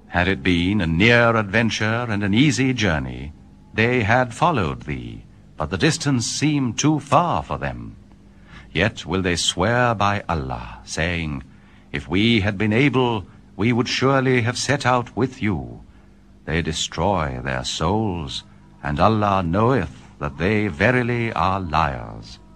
Had it been a near adventure and an easy journey, they had followed thee, but the distance seemed too far for them. Yet will they swear by Allah, saying, If we had been able, we would surely have set out with you. They destroy their souls, and Allah knoweth that they verily are liars.